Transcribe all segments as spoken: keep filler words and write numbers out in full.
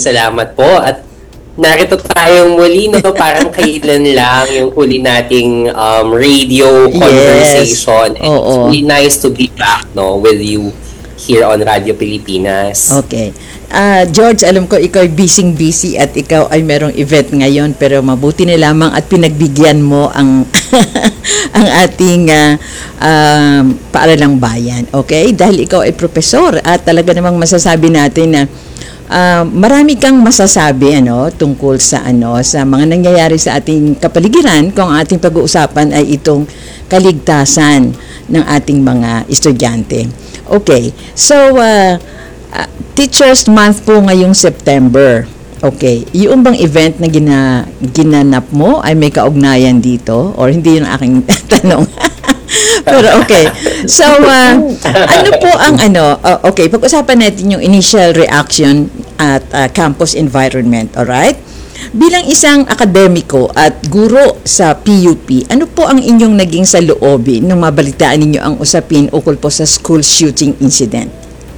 salamat po. At narito tayong muli, no? Parang kailan lang yung huli nating um, radio conversation. Yes. And it's Oo. really nice to be back, no, with you here on Radio Pilipinas. Okay. Ah, George, alam ko ikaw ay busy-busy at ikaw ay merong event ngayon, pero mabuti na lamang at pinagbigyan mo ang ang ating ah, um, paaralang bayan. Okay? Dahil ikaw ay profesor at talaga namang masasabi natin na ah, marami kang masasabi ano tungkol sa ano sa mga nangyayari sa ating kapaligiran kung ang ating pag-uusapan ay itong kaligtasan ng ating mga estudyante. Okay. So, uh, uh, Teachers Month po ngayong September. Okay. Yung bang event na gina, ginanap mo ay may kaugnayan dito? Or hindi yung aking tanong? Pero okay. So, uh, ano po ang ano? Uh, okay, pag-usapan natin yung initial reaction at uh, campus environment. Alright? Bilang isang akademiko at guro sa P U P, ano po ang inyong naging saloobin nung mabalitaan ninyo ang usapin ukol po sa school shooting incident?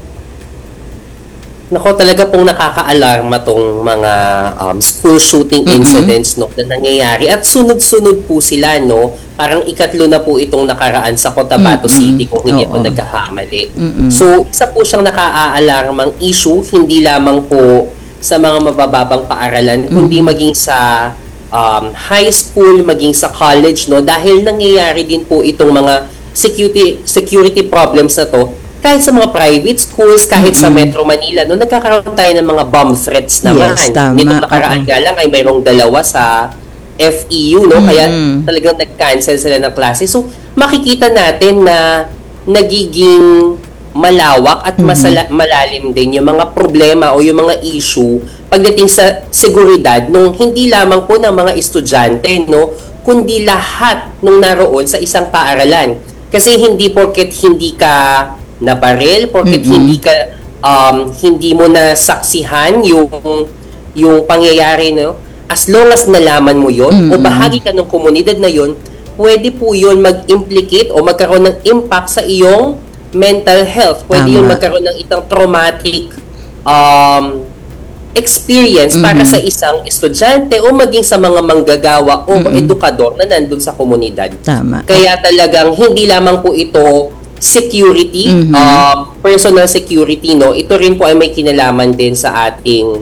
Nako, talaga pong nakaka-alarma tong mga um, school shooting Mm-mm. incidents, no, na nangyayari. At sunod-sunod po sila, no? Parang ikatlo na po itong nakaraan sa Cotabato Mm-mm. City kung hindi Oo. ako nagkakamali. Mm-mm. So, isa po siyang nakaka-alarmang issue, hindi lamang po sa mga mabababang paaralan, kundi maging sa um, high school, maging sa college, no? Dahil nangyayari din po itong mga security security problems na to kahit sa mga private schools, kahit sa Metro Manila, no, nagkakaroon tayo ng mga bomb threats naman. Yes, tama. Nitong nakaraan Oo. nga lang ay mayroong dalawa sa F E U, no? Kaya Mm. talagang nag-cancel sila ng klase. So, makikita natin na nagiging malawak at masala, malalim din yung mga problema o yung mga issue pagdating sa seguridad nung hindi lamang po ng mga estudyante, no, kundi lahat nung naroon sa isang paaralan. Kasi hindi porket hindi ka nabaril, porket Mm-mm. hindi ka um, hindi mo na saksihan yung yung pangyayari, no, as long as nalaman mo yon o Mm-mm. bahagi ka ng komunidad na yon, pwede po yun mag-implicate o magkaroon ng impact sa iyong mental health. Pwede Tama. yun magkaroon ng itang traumatic um, experience para Mhm. sa isang estudyante o maging sa mga manggagawa o Mm-mm. edukador na nandun sa komunidad. Tama. Kaya talagang hindi lamang po ito security, Mhm. um, personal security, no? Ito rin po ay may kinalaman din sa ating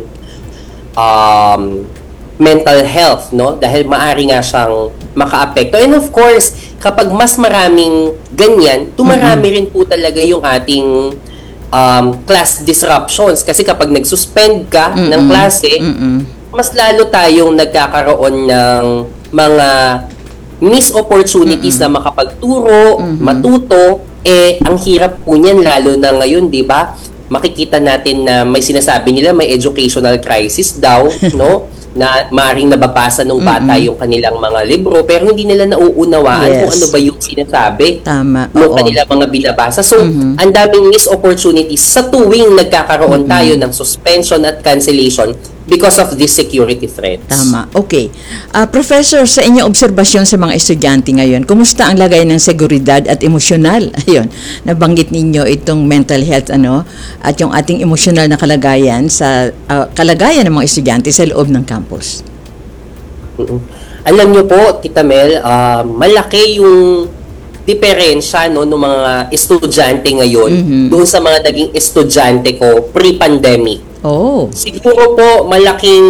um, mental health, no? Dahil maari nga siyang makaapekto. And of course, kapag mas maraming ganyan, tumarami rin po talaga yung ating um, class disruptions. Kasi kapag nagsuspend ka ng Mm-mm. klase, Mm-mm. mas lalo tayong nagkakaroon ng mga missed opportunities na makapagturo, matuto. Eh, ang hirap po niyan, lalo na ngayon, di ba? Makikita natin na may sinasabi nila, may educational crisis daw, no? Na maaaring nababasa ng bata yung kanilang mga libro, pero hindi nila nauunawaan Yes. kung ano ba yung sinasabi Tama. ng Oo. kanila mga binabasa. So, ang daming missed opportunities sa tuwing nagkakaroon tayo ng suspension at cancellation because of this security threats. Tama. Okay. Ah, Professor, sa inyong obserbasyon sa mga estudyante ngayon, kumusta ang lagay ng seguridad at emosyonal? Ayun, nabanggit ninyo itong mental health ano at yung ating emosyonal na kalagayan sa ah, kalagayan ng mga estudyante sa loob ng campus. Mm-mm. Alam nyo po, Tita Mel, ah, malaki yung diferensya, no, ng mga estudyante ngayon Mhm. doon sa mga naging estudyante ko pre-pandemic. Oh. Siguro po malaking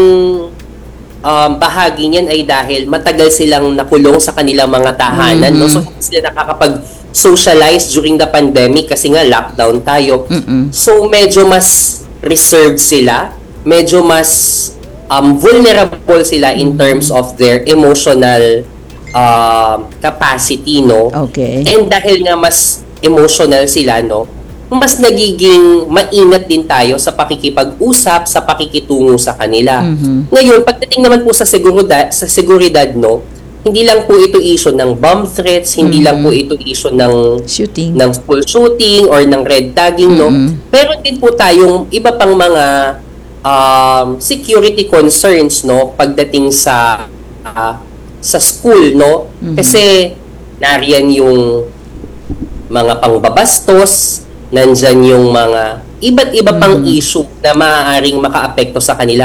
um, bahagi niyan ay dahil matagal silang nakulong sa kanilang mga tahanan, no? So hindi sila nakakapag-socialize during the pandemic kasi nga lockdown tayo. Mm-mm. So medyo mas reserved sila, medyo mas um, vulnerable sila in terms of their emotional um, capacity, no? Okay. And dahil nga mas emotional sila, no, mas nagiging maingat din tayo sa pakikipag-usap, sa pakikitungo sa kanila. Mhm. Ngayon, pagdating naman po sa seguridad, sa seguridad, no, hindi lang po ito issue ng bomb threats, hindi lang po ito issue ng Shooting. ng school shooting or ng red tagging, no. Mhm. Pero din po tayong iba pang mga um, security concerns, no, pagdating sa ah, sa school, no. Kasi nariyan yung mga pangbabastos, nandyan yung mga iba't iba pang issue na maaaring makaapekto sa kanila.